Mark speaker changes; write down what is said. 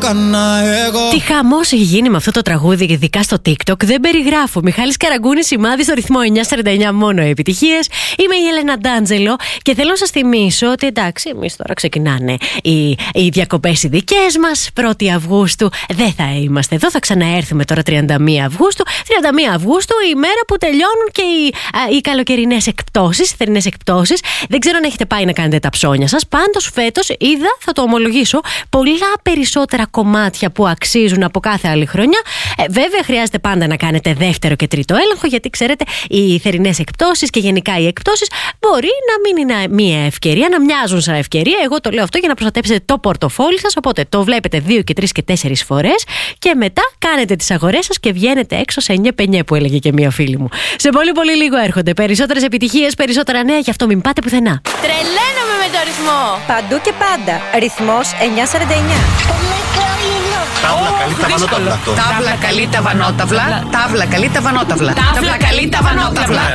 Speaker 1: Τι χαμός έχει γίνει με αυτό το τραγούδι, ειδικά στο TikTok, δεν περιγράφω. Μιχάλης Καραγκούνης, Σημάδι στο ρυθμό 949, μόνο επιτυχίες. Είμαι η Έλενα Ντάντζελο και θέλω να σας θυμίσω ότι εντάξει, εμείς τώρα ξεκινάνε οι διακοπές οι δικές μας. 1η Αυγούστου δεν θα είμαστε εδώ, θα ξαναέρθουμε τώρα 31 Αυγούστου. 31 Αυγούστου, η μέρα που τελειώνουν και οι καλοκαιρινές εκπτώσεις, οι θερινές εκπτώσεις. Δεν ξέρω αν έχετε πάει να κάνετε τα ψώνια σας. Πάντως φέτος είδα, θα το ομολογήσω, πολλά περισσότερα κομμάτια που αξίζουν από κάθε άλλη χρονιά. Βέβαια, χρειάζεται πάντα να κάνετε δεύτερο και τρίτο έλεγχο, γιατί ξέρετε, οι θερινές εκπτώσεις και γενικά οι εκπτώσεις μπορεί να μην είναι μία ευκαιρία, να μοιάζουν σαν ευκαιρία. Εγώ το λέω αυτό για να προστατέψετε το πορτοφόλι σας. Οπότε το βλέπετε 2 και 3 και 4 φορές και μετά κάνετε τις αγορές σας και βγαίνετε έξω σε 9 πενιέ, που έλεγε και μία φίλη μου. Σε πολύ πολύ λίγο έρχονται περισσότερες επιτυχίες, περισσότερα νέα, γι' αυτό μην πάτε πουθενά.
Speaker 2: Τρελαίνομαι με το ρυθμό.
Speaker 3: Παντού και πάντα. Ρυθμός 949.
Speaker 4: Τάβλα καλή τα βανόταυλα. Τάβλα καλή τα βανόταυλα. Τάβλα καλή τα βανόταυλα.